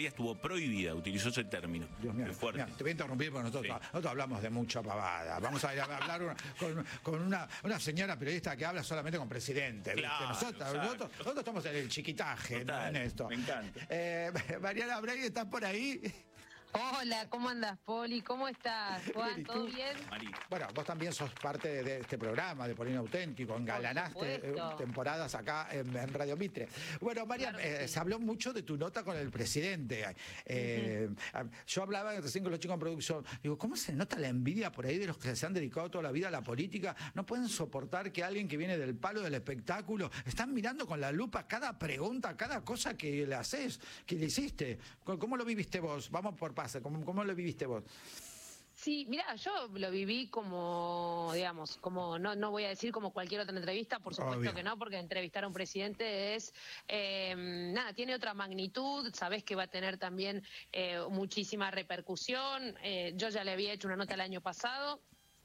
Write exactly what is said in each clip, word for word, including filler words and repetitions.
estuvo prohibida, utilizó ese término. Dios mío, es fuerte. Mira, te voy a interrumpir porque nosotros, sí. nosotros hablamos de mucha pavada. Vamos a ir a hablar una, con, con una, una señora periodista que habla solamente con presidente. Claro, nosotros, nosotros, nosotros estamos en el chiquitaje, Total, ¿no? En esto. Me encanta. Eh, Mariana Bray, ¿estás por ahí? Hola, ¿cómo andas, Poli? ¿Cómo estás, Juan? ¿Todo bien? María. Bueno, vos también sos parte de este programa de Polín Auténtico, engalanaste temporadas acá en, en Radio Mitre. Bueno, María, claro eh, sí. se habló mucho de tu nota con el presidente. Eh, uh-huh. Yo hablaba recién con los chicos en producción, digo, ¿cómo se nota la envidia por ahí de los que se han dedicado toda la vida a la política? No pueden soportar que alguien que viene del palo del espectáculo, están mirando con la lupa cada pregunta, cada cosa que le haces, que le hiciste. ¿Cómo lo viviste vos? Vamos por pasa? ¿Cómo, cómo lo viviste vos? Sí, mira, yo lo viví como, digamos, como no no voy a decir como cualquier otra entrevista, por supuesto Obvio. que no, porque entrevistar a un presidente es, eh, nada, tiene otra magnitud, sabés que va a tener también eh, muchísima repercusión. Eh, yo ya le había hecho una nota el año pasado.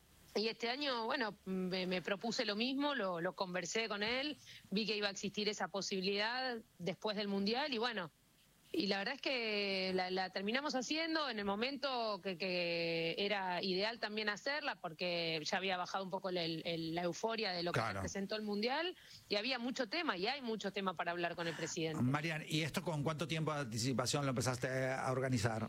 Y este año, bueno, me, me propuse lo mismo, lo, lo conversé con él, vi que iba a existir esa posibilidad después del Mundial y bueno, y la verdad es que la, la terminamos haciendo en el momento que, que era ideal también hacerla, porque ya había bajado un poco el, el, la euforia de lo que claro. presentó el Mundial, y había mucho tema, y hay mucho tema para hablar con el presidente. Marian, ¿y esto con cuánto tiempo de anticipación lo empezaste a organizar?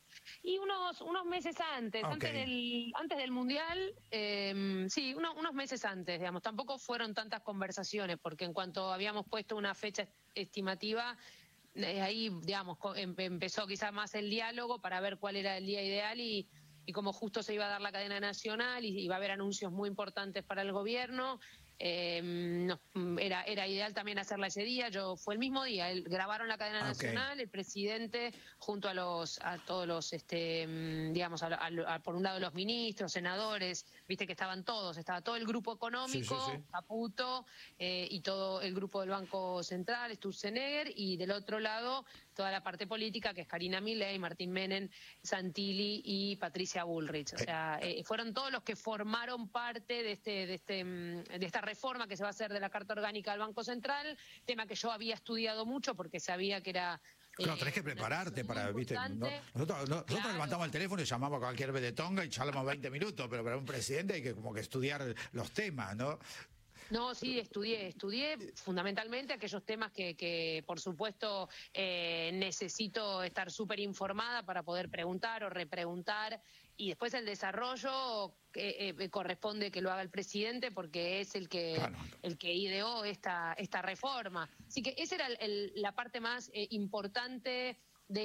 Y unos unos meses antes, okay. antes del antes del Mundial, eh, sí, uno, unos meses antes, digamos. Tampoco fueron tantas conversaciones, porque en cuanto habíamos puesto una fecha estimativa, Eh, ahí, digamos, em, empezó quizás más el diálogo para ver cuál era el día ideal y, y como justo se iba a dar la cadena nacional y iba a haber anuncios muy importantes para el gobierno, eh, no, era, era ideal también hacerla ese día. Yo fue el mismo día, el, grabaron la cadena okay. nacional, el presidente junto a los a todos los, este digamos, a, a, a, por un lado los ministros, senadores, viste que estaban todos, estaba todo el grupo económico, sí, sí, sí. Caputo, eh, y todo el grupo del Banco Central, Sturzenegger, y del otro lado toda la parte política, que es Karina Milei, Martín Menem, Santilli y Patricia Bullrich. O sea, eh, fueron todos los que formaron parte de este, de este, de esta reforma que se va a hacer de la Carta Orgánica del Banco Central, tema que yo había estudiado mucho porque sabía que era... Claro, tenés que prepararte para, viste, no, nosotros, no, nosotros claro. levantamos el teléfono y llamamos a cualquier vedetonga y charlamos veinte minutos, pero para un presidente hay que como que estudiar los temas, ¿no? No, sí, estudié, estudié fundamentalmente aquellos temas que, que por supuesto, eh, necesito estar súper informada para poder preguntar o repreguntar, y después el desarrollo eh, eh, corresponde que lo haga el presidente porque es el que claro. el que ideó esta, esta reforma. Así que esa era el, el, la parte más eh, importante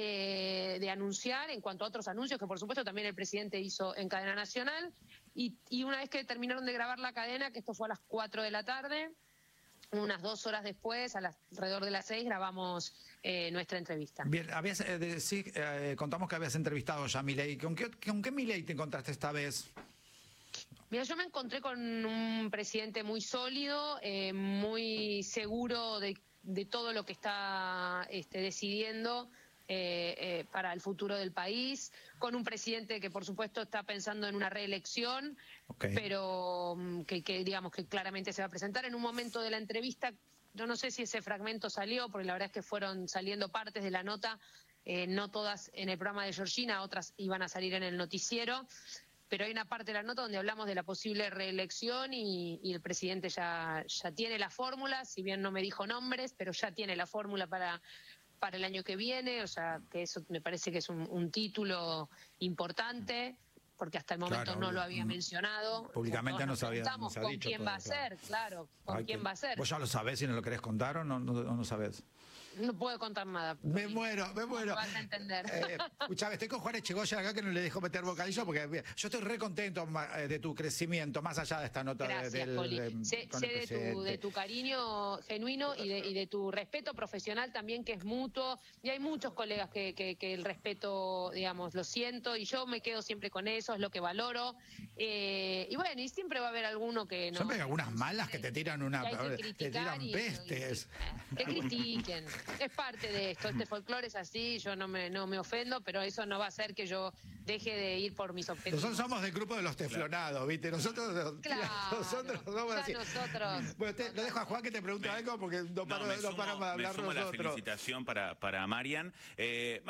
de, de anunciar en cuanto a otros anuncios que por supuesto también el presidente hizo en cadena nacional, y, y una vez que terminaron de grabar la cadena, que esto fue a las cuatro de la tarde, unas dos horas después, a las, alrededor de las seis, grabamos eh, nuestra entrevista. Bien, habías, eh, de, sí, eh, contamos que habías entrevistado ya a Milei. ¿Con qué, con qué Milei te encontraste esta vez? Mira, yo me encontré con un presidente muy sólido, eh, muy seguro de, de todo lo que está este, decidiendo eh, eh, para el futuro del país, con un presidente que por supuesto está pensando en una reelección, okay. pero que, que digamos que claramente se va a presentar. En un momento de la entrevista, yo no sé si ese fragmento salió, porque la verdad es que fueron saliendo partes de la nota, eh, no todas en el programa de Georgina, otras iban a salir en el noticiero, pero hay una parte de la nota donde hablamos de la posible reelección y, y el presidente ya, ya tiene la fórmula, si bien no me dijo nombres, pero ya tiene la fórmula para, para el año que viene, o sea, que eso me parece que es un, un título importante, porque hasta el momento claro, no lo había mencionado. Públicamente no sabía. No con dicho quién todo, va a claro. ser, claro, con Ay, quién que, va a ser. ¿Vos ya lo sabés si no lo querés contar o no, no, no sabés? No puedo contar nada. Me muero, me muero. No vas a entender. Eh, escuchame, estoy con Juan Echegoyen acá que no le dejo meter bocadillo porque yo estoy re contento de tu crecimiento, más allá de esta nota. Gracias, del, Poli. De, sé sé de, tu, de tu cariño genuino y de, y de tu respeto profesional también, que es mutuo. Y hay muchos colegas que, que, que el respeto, digamos, lo siento, y yo me quedo siempre con eso, es lo que valoro. Eh, y bueno, y siempre va a haber alguno que no. Siempre hay algunas malas que te tiran una. Que te tiran y, pestes. Y, y, que critiquen. Es parte de esto, este folclore es así, yo no me, no me ofendo, pero eso no va a hacer que yo deje de ir por mis objetivos. Nosotros somos del grupo de los teflonados, ¿viste? Nosotros, claro, nosotros somos así. Nosotros, bueno, te, lo dejo a Juan que te pregunte me, algo porque no, paro, no, me sumo, paramos de hablar me sumo nosotros. La felicitación para, para Marian. Eh,